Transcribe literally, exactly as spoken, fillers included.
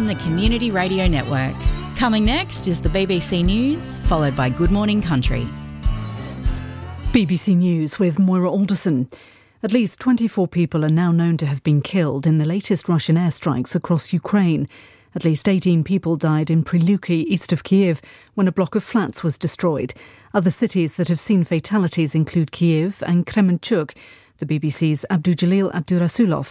on the Community Radio Network. Coming next is the B B C News, followed by Good Morning Country. B B C News with Moira Alderson. At least twenty-four people are now known to have been killed in the latest Russian airstrikes across Ukraine. At least eighteen people died in Prilupki, east of Kyiv, when a block of flats was destroyed. Other cities that have seen fatalities include Kyiv and Kremenchuk. The B B C's Abdujalil Abdurasulov